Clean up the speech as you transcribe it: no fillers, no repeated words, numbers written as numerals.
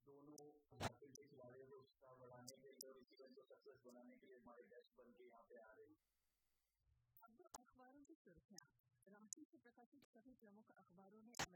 दोनों मार्केट के खिलाड़ियों को उत्साह बढ़ाने के लिए और इसी को सक्सेस बनाने के लिए हमारे गेस्ट बन के यहाँ पे आ रहे हैं। अब अखबारों की सुर्खियां। रांची से प्रकाशित सभी प्रमुख अखबारों ने